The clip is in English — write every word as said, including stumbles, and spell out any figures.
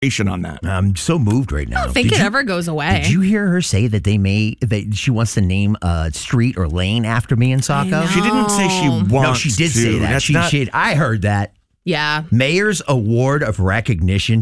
on that. I'm so moved right now. I don't think Did it you- ever goes away. Did you hear her say that they may that she wants to name a street or lane after me in Saco? She didn't say she wants No, she did to. say that. That's She, not- she I heard that. Yeah. Mayor's Award of Recognition